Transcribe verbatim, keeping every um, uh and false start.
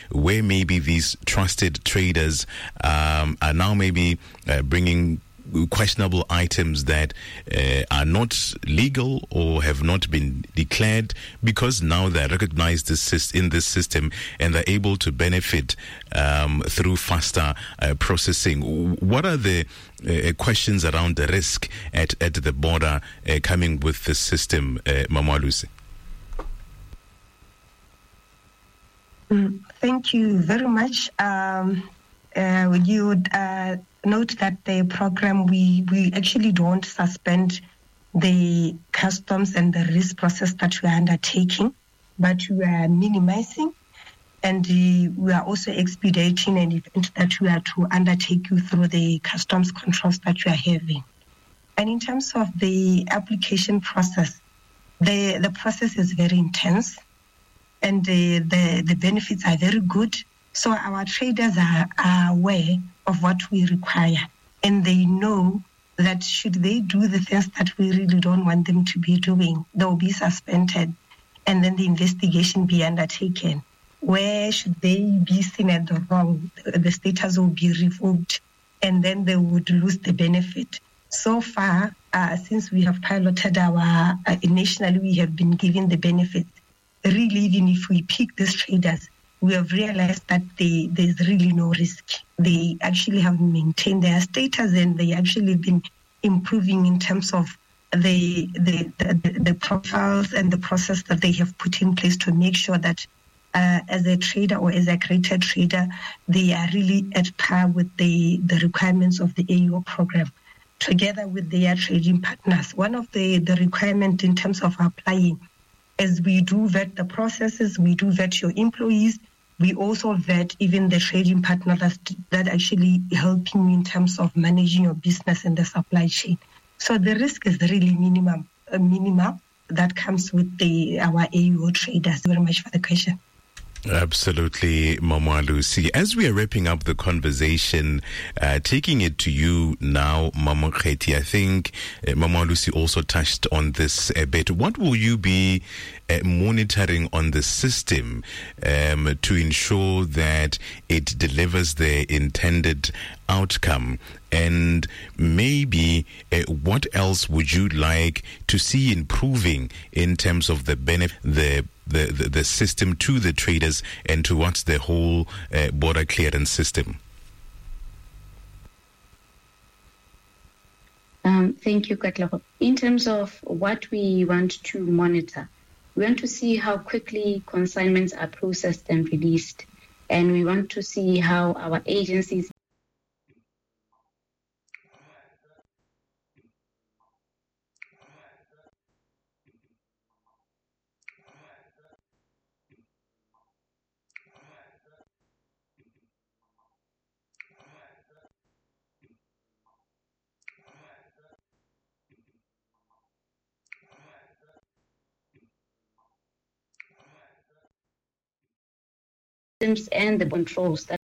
where maybe these trusted traders um, are now maybe uh, bringing questionable items that uh, are not legal or have not been declared, because now they're recognized this, in this system and they're able to benefit um, through faster uh, processing. What are the uh, questions around the risk at, at the border uh, coming with this system, uh, Mamalusi? Mm, thank you very much. Um, uh, you would uh, note that the program, we, we actually don't suspend the customs and the risk process that we are undertaking, but we are minimizing, and uh, we are also expediting an event that we are to undertake you through the customs controls that we are having. And in terms of the application process, the, the process is very intense, and the, the, the benefits are very good. So our traders are, are aware of what we require, and they know that should they do the things that we really don't want them to be doing, they will be suspended, and then the investigation be undertaken. Where should they be seen at the wrong, the status will be revoked, and then they would lose the benefit. So far, uh, since we have piloted our, uh, nationally we have been given the benefits. Really, even if we pick these traders, we have realized that they, there's really no risk. They actually have maintained their status, and they actually been improving in terms of the, the, the, the profiles and the process that they have put in place to make sure that uh, as a trader or as a accredited trader, they are really at par with the, the requirements of the A U O program, together with their trading partners. One of the, the requirements in terms of applying, as we do vet the processes, we do vet your employees, we also vet even the trading partner that, that actually helping you in terms of managing your business and the supply chain. So the risk is really minimum, uh, minimal that comes with the our A U O traders. Thank you very much for the question. Absolutely, Mamalusi. As we are wrapping up the conversation, uh, taking it to you now, Mama Kheti, I think uh, Mamalusi also touched on this a bit. What will you be uh, monitoring on the system um, to ensure that it delivers the intended outcome? And maybe uh, what else would you like to see improving in terms of the benefit, the The, the, the system to the traders and towards the whole uh, border clearance system? Um, thank you, Katlego. In terms of what we want to monitor, we want to see how quickly consignments are processed and released, and we want to see how our agencies and the controls that